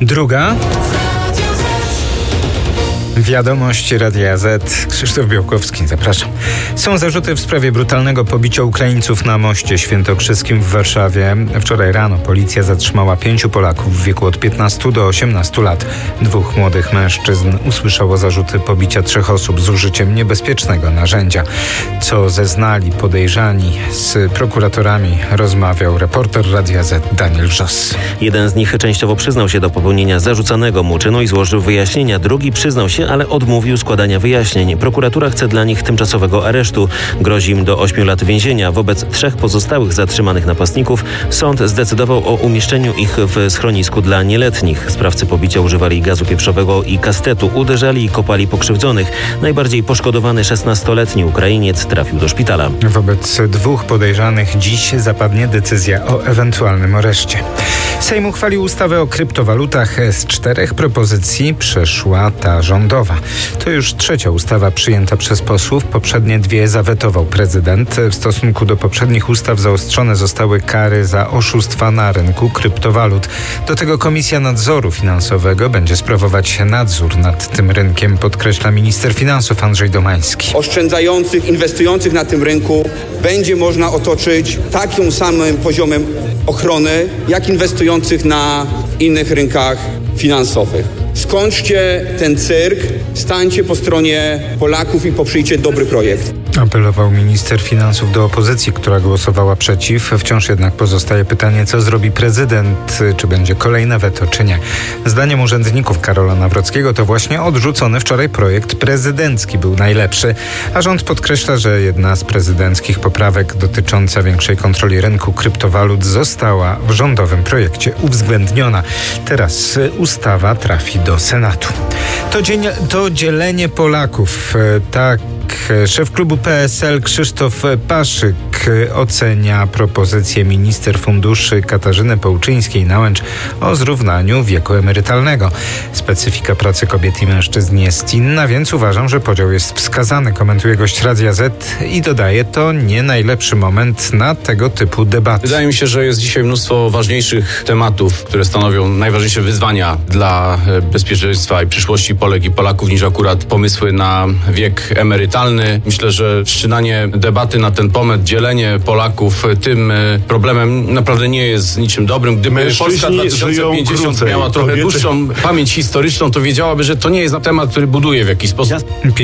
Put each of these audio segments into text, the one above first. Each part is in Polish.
Druga. Wiadomości Radia Z. Krzysztof Białkowski, zapraszam. Są zarzuty w sprawie brutalnego pobicia Ukraińców na moście świętokrzyskim w Warszawie. Wczoraj rano policja zatrzymała 5 Polaków w wieku od 15 do 18 lat. 2 młodych mężczyzn usłyszało zarzuty pobicia 3 osób z użyciem niebezpiecznego narzędzia. Co zeznali podejrzani, z prokuratorami rozmawiał reporter Radia Z Daniel Wrzos. Jeden z nich częściowo przyznał się do popełnienia zarzucanego mu czynu i złożył wyjaśnienia. Drugi przyznał się, ale odmówił składania wyjaśnień. Prokuratura chce dla nich tymczasowego aresztu. Grozi im do 8 lat więzienia. Wobec 3 pozostałych zatrzymanych napastników sąd zdecydował o umieszczeniu ich w schronisku dla nieletnich. Sprawcy pobicia używali gazu pieprzowego i kastetu. Uderzali i kopali pokrzywdzonych. Najbardziej poszkodowany 16-letni Ukrainiec trafił do szpitala. Wobec 2 podejrzanych dziś zapadnie decyzja o ewentualnym areszcie. Sejm uchwalił ustawę o kryptowalutach. Z 4 propozycji przeszła ta rządowa. To już 3. ustawa przyjęta przez posłów. Poprzednie 2 zawetował prezydent. W stosunku do poprzednich ustaw zaostrzone zostały kary za oszustwa na rynku kryptowalut. Do tego Komisja Nadzoru Finansowego będzie sprawować nadzór nad tym rynkiem, podkreśla minister finansów Andrzej Domański. Oszczędzających, inwestujących na tym rynku będzie można otoczyć takim samym poziomem ochrony, jak inwestujących na innych rynkach finansowych. Skończcie ten cyrk, stańcie po stronie Polaków i poprzyjcie dobry projekt. Apelował minister finansów do opozycji, która głosowała przeciw. Wciąż jednak pozostaje pytanie, co zrobi prezydent, czy będzie kolejne weto, czy nie. Zdaniem urzędników Karola Nawrockiego to właśnie odrzucony wczoraj projekt prezydencki był najlepszy, a rząd podkreśla, że jedna z prezydenckich poprawek dotycząca większej kontroli rynku kryptowalut została w rządowym projekcie uwzględniona. Teraz ustawa trafi do Senatu. To dzielenie Polaków. Tak szef klubu PSL Krzysztof Paszyk ocenia propozycję minister funduszy Katarzyny Połczyńskiej-Nałęcz o zrównaniu wieku emerytalnego. Specyfika pracy kobiet i mężczyzn jest inna, więc uważam, że podział jest wskazany, komentuje gość Radia Z i dodaje, to nie najlepszy moment na tego typu debaty. Wydaje mi się, że jest dzisiaj mnóstwo ważniejszych tematów, które stanowią najważniejsze wyzwania dla bezpieczeństwa i przyszłości Polek i Polaków niż akurat pomysły na wiek emerytalny. Myślę, że wszczynanie debaty na ten temat, dzielenie Polaków tym problemem naprawdę nie jest niczym dobrym. Gdyby Polska 2050 miała trochę dłuższą pamięć historyczną, to wiedziałaby, że to nie jest temat, który buduje w jakiś sposób.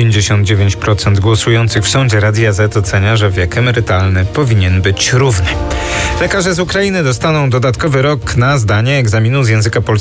59% głosujących w sądzie Radia Z ocenia, że wiek emerytalny powinien być równy. Lekarze z Ukrainy dostaną dodatkowy rok na zdanie egzaminu z języka polskiego